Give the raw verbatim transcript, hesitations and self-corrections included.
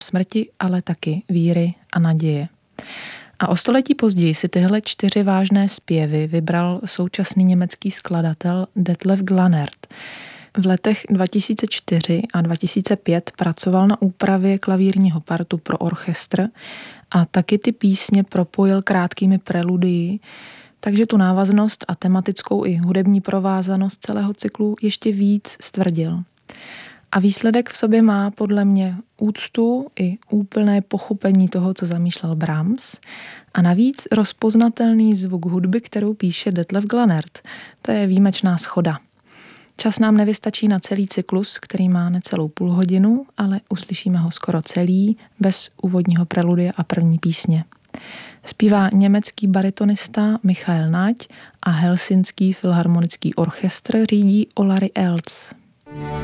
smrti, ale taky víry a naděje. A o století později si tyhle čtyři vážné zpěvy vybral současný německý skladatel Detlef Glanert. V letech dva tisíce čtyři a dva tisíce pět pracoval na úpravě klavírního partu pro orchestr a taky ty písně propojil krátkými preludii, takže tu návaznost a tematickou i hudební provázanost celého cyklu ještě víc stvrdil. A výsledek v sobě má podle mě úctu i úplné pochopení toho, co zamýšlel Brahms, a navíc rozpoznatelný zvuk hudby, kterou píše Detlef Glanert. To je výjimečná shoda. Čas nám nevystačí na celý cyklus, který má necelou půl hodinu, ale uslyšíme ho skoro celý, bez úvodního preludia a první písně. Zpívá německý baritonista Michael Nať a helsinský filharmonický orchestr řídí Olari Els.